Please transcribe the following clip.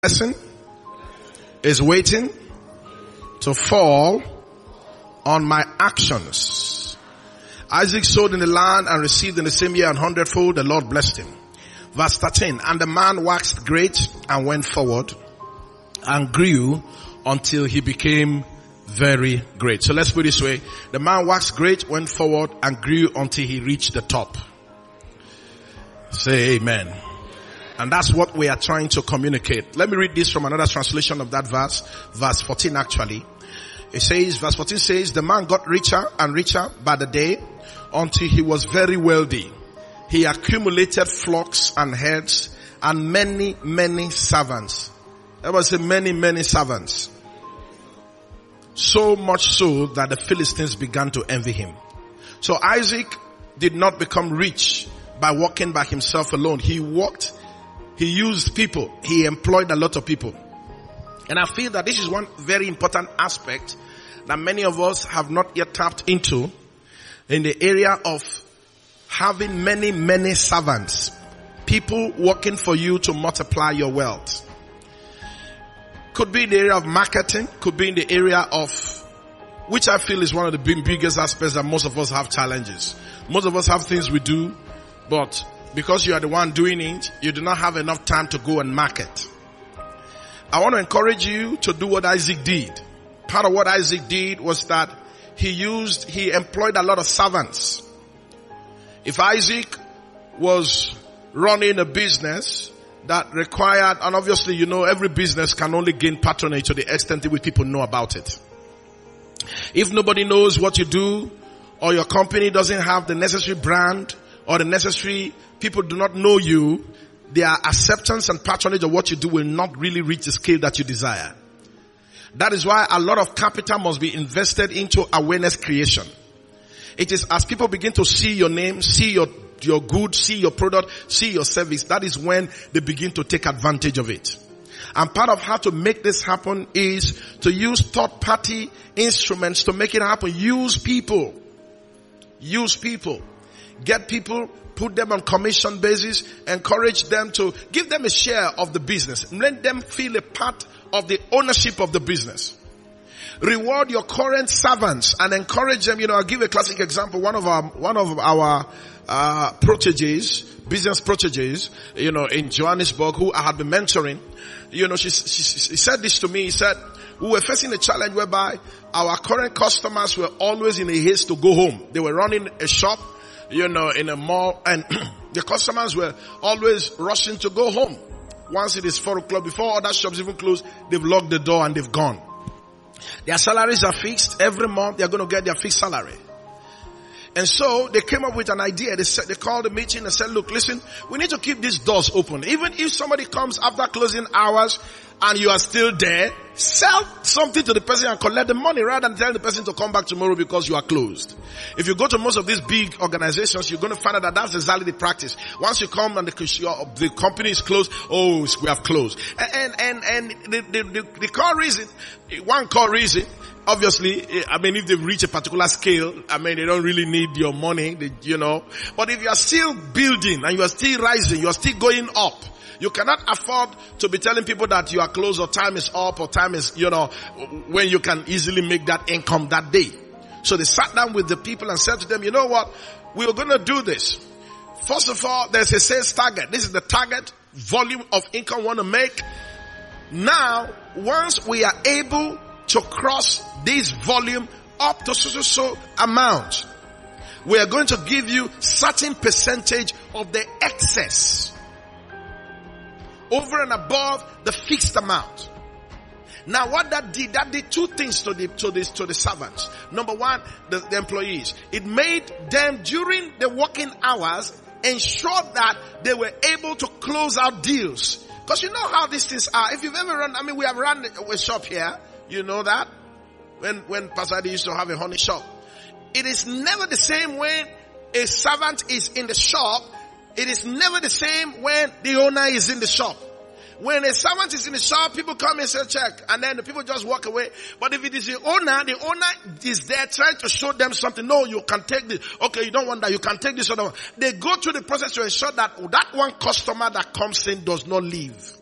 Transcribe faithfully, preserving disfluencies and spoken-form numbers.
blessing is waiting to fall on my actions. Isaac sowed in the land and received in the same year an hundredfold. The Lord blessed him. Verse thirteen, and the man waxed great and went forward and grew until he became very great. So let's put it this way. The man waxed great, went forward and grew until he reached the top. Say amen. And that's what we are trying to communicate. Let me read this from another translation of that verse. Verse fourteen actually. It says, verse fourteen says, the man got richer and richer by the day until he was very wealthy. He accumulated flocks and herds and many, many servants. There was a many, many servants. So much so that the Philistines began to envy him. So Isaac did not become rich by walking by himself alone. He walked, he used people, he employed a lot of people. And I feel that this is one very important aspect that many of us have not yet tapped into in the area of having many, many servants. People working for you to multiply your wealth. Could be in the area of marketing, could be in the area of, which I feel is one of the big, biggest aspects that most of us have challenges. Most of us have things we do, but because you are the one doing it, you do not have enough time to go and market. I want to encourage you to do what Isaac did. Part of what Isaac did was that he used, he employed a lot of servants. If Isaac was running a business that required, and obviously you know every business can only gain patronage to the extent that people know about it. If nobody knows what you do, or your company doesn't have the necessary brand, or the necessary, people do not know you, their acceptance and patronage of what you do will not really reach the scale that you desire. That is why a lot of capital must be invested into awareness creation. It is as people begin to see your name, see your, your good, see your product, see your service, that is when they begin to take advantage of it. And part of how to make this happen is to use third party instruments to make it happen. Use people. Use people. Get people, put them on commission basis, encourage them to give them a share of the business. Let them feel a part of the ownership of the business. Reward your current servants and encourage them. You know, I'll give a classic example. One of our, one of our, uh, proteges, business proteges, you know, in Johannesburg, who I had been mentoring, you know, she, she, she said this to me. He said, we were facing a challenge whereby our current customers were always in a haste to go home. They were running a shop, you know, in a mall, and the customers were always rushing to go home. Once it is four o'clock, before other shops even close, they've locked the door and they've gone. Their salaries are fixed. Every month they're going to get their fixed salary. And so they came up with an idea. They said, they called a meeting and said, look, listen, we need to keep these doors open. Even if somebody comes after closing hours and you are still there, sell something to the person and collect the money rather than tell the person to come back tomorrow because you are closed. If you go to most of these big organizations, you're going to find out that that's exactly the practice. Once you come and the, the company is closed, oh, we have closed. And, and, and the, the, the, the core reason, one core reason, obviously, I mean, if they've reached a particular scale, I mean, they don't really need your money, they, you know. But if you are still building and you are still rising, you are still going up, you cannot afford to be telling people that you are closed or time is up or time is, you know, when you can easily make that income that day. So they sat down with the people and said to them, you know what, we are going to do this. First of all, there's a sales target. This is the target volume of income we want to make. Now, once we are able to cross this volume up to so so so amount, we are going to give you certain percentage of the excess over and above the fixed amount. Now what that did, that did two things to the, to the, to the servants. Number one, the, the employees. It made them during the working hours ensure that they were able to close out deals. Because you know how these things are. If you've ever run, I mean we have run a shop here. You know that? When, when Pastor Adi used to have a honey shop. It is never the same when a servant is in the shop. It is never the same when the owner is in the shop. When a servant is in the shop, people come and say check, and then the people just walk away. But if it is the owner, the owner is there trying to show them something. No, you can take this. Okay, you don't want that. You can take this other one. They go through the process to ensure that that one customer that comes in does not leave.